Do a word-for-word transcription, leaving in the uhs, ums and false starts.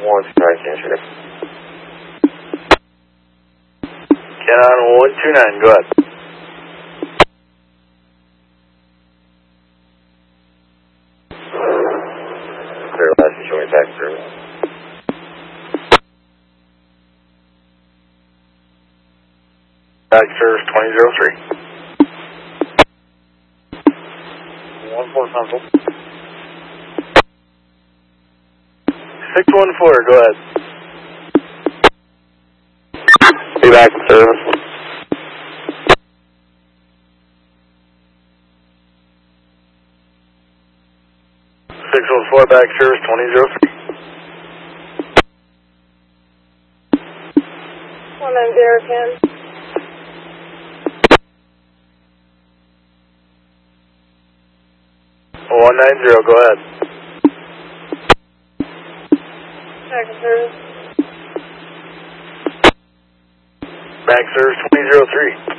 One strike yesterday. Canon one two nine, go ahead. Clear last and showing back through. Back service twenty oh three. One four console. six one four, go ahead. Be back in service. six one four, back service twenty oh three. one nine zero, Ken. one nine zero, go ahead. Back in service. Back service twenty oh three.